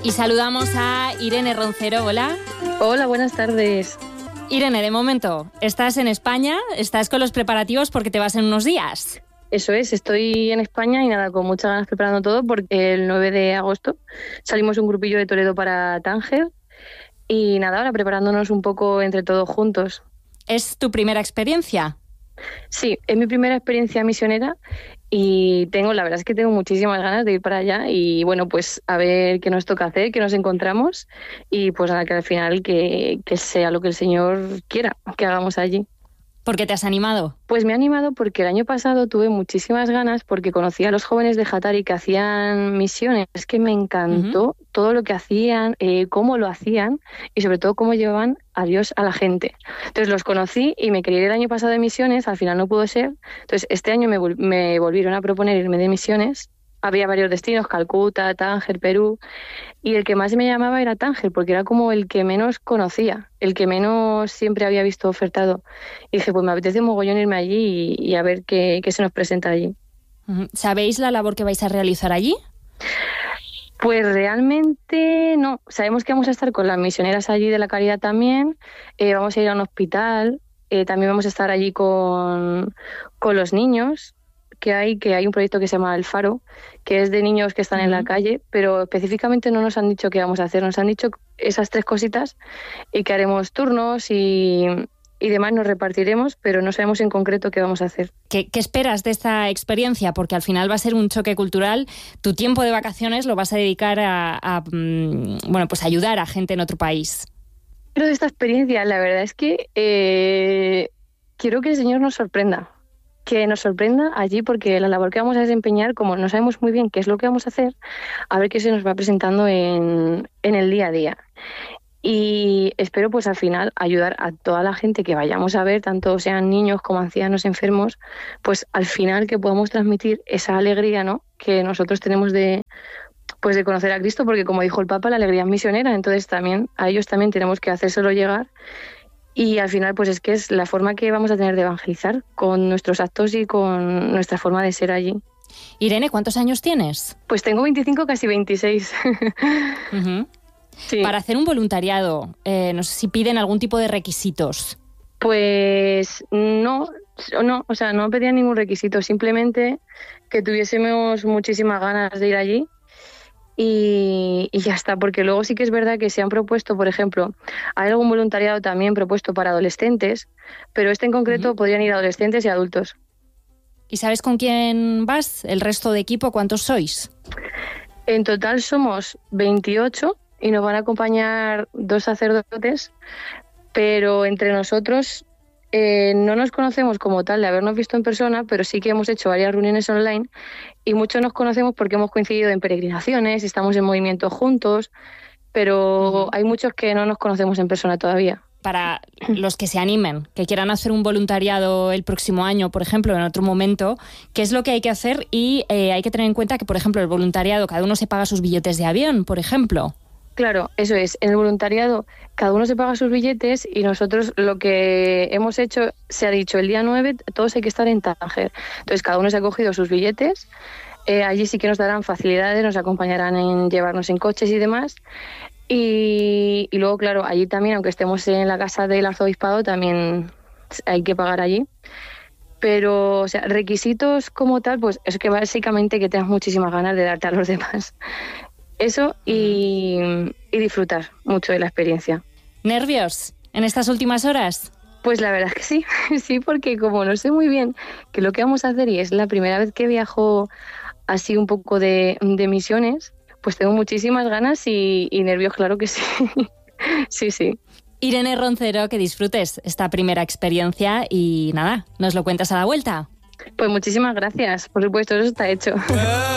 Y saludamos a Irene Roncero. Hola. Hola, buenas tardes. Irene, de momento, estás en España, estás con los preparativos porque te vas en unos días. Eso es, estoy en España y nada, con muchas ganas preparando todo porque el 9 de agosto salimos un grupillo de Toledo para Tánger y nada, ahora preparándonos un poco entre todos juntos. ¿Es tu primera experiencia? Sí, es mi primera experiencia misionera y la verdad es que tengo muchísimas ganas de ir para allá y bueno, pues a ver qué nos toca hacer, qué nos encontramos y pues nada, que al final que sea lo que el Señor quiera que hagamos allí. ¿Por qué te has animado? Pues me ha animado porque el año pasado tuve muchísimas ganas porque conocí a los jóvenes de Hatari que hacían misiones. Es que me encantó todo lo que hacían, cómo lo hacían y sobre todo cómo llevaban a Dios a la gente. Entonces los conocí y me quería ir el año pasado de misiones, al final no pudo ser. Entonces este año me volvieron a proponer irme de misiones. Había varios destinos, Calcuta, Tánger, Perú, y el que más me llamaba era Tánger, porque era como el que menos conocía, el que menos siempre había visto ofertado. Y dije, pues me apetece mogollón irme allí y a ver qué se nos presenta allí. ¿Sabéis la labor que vais a realizar allí? Pues realmente no. Sabemos que vamos a estar con las misioneras allí de la Caridad también, vamos a ir a un hospital, también vamos a estar allí con los niños, que hay un proyecto que se llama El Faro, que es de niños que están en la calle, pero específicamente no nos han dicho qué vamos a hacer, nos han dicho esas 3 cositas y que haremos turnos y demás nos repartiremos, pero no sabemos en concreto qué vamos a hacer. ¿Qué esperas de esta experiencia? Porque al final va a ser un choque cultural. Tu tiempo de vacaciones lo vas a dedicar a ayudar a gente en otro país. Pero de esta experiencia, la verdad es que quiero que el Señor nos sorprenda. Que nos sorprenda allí porque la labor que vamos a desempeñar, como no sabemos muy bien qué es lo que vamos a hacer, a ver qué se nos va presentando en el día a día. Y espero pues al final ayudar a toda la gente que vayamos a ver, tanto sean niños como ancianos, enfermos, pues al final que podamos transmitir esa alegría, ¿no?, que nosotros tenemos de conocer a Cristo, porque como dijo el Papa, la alegría es misionera, entonces también a ellos también tenemos que hacérselo llegar. Y al final, pues es que es la forma que vamos a tener de evangelizar con nuestros actos y con nuestra forma de ser allí. Irene, ¿cuántos años tienes? Pues tengo 25, casi 26. Sí. Para hacer un voluntariado, no sé si piden algún tipo de requisitos. Pues no, o sea, no pedían ningún requisito, simplemente que tuviésemos muchísimas ganas de ir allí. Y ya está, porque luego sí que es verdad que se han propuesto, por ejemplo, hay algún voluntariado también propuesto para adolescentes, pero en concreto podrían ir adolescentes y adultos. ¿Y sabes con quién vas? ¿El resto de equipo cuántos sois? En total somos 28 y nos van a acompañar 2 sacerdotes, pero entre nosotros no nos conocemos como tal de habernos visto en persona, pero sí que hemos hecho varias reuniones online y muchos nos conocemos porque hemos coincidido en peregrinaciones, estamos en movimiento juntos, pero hay muchos que no nos conocemos en persona todavía. Para los que se animen, que quieran hacer un voluntariado el próximo año, por ejemplo, en otro momento, ¿qué es lo que hay que hacer? Y hay que tener en cuenta que, por ejemplo, el voluntariado, cada uno se paga sus billetes de avión, por ejemplo. Claro, eso es. En el voluntariado cada uno se paga sus billetes y nosotros lo que hemos hecho, se ha dicho, el día 9 todos hay que estar en Tánger. Entonces cada uno se ha cogido sus billetes, allí sí que nos darán facilidades, nos acompañarán en llevarnos en coches y demás. Y luego, claro, allí también, aunque estemos en la casa del arzobispado, también hay que pagar allí. Pero, o sea, requisitos como tal, pues es que básicamente que tengas muchísimas ganas de darte a los demás. Eso y disfrutar mucho de la experiencia. ¿Nervios en estas últimas horas? Pues la verdad es que sí, sí, porque como no sé muy bien qué es lo que vamos a hacer y es la primera vez que viajo así un poco de misiones, pues tengo muchísimas ganas y nervios, claro que sí. Sí. Irene Roncero, que disfrutes esta primera experiencia y nada, nos lo cuentas a la vuelta. Pues muchísimas gracias, por supuesto, eso está hecho.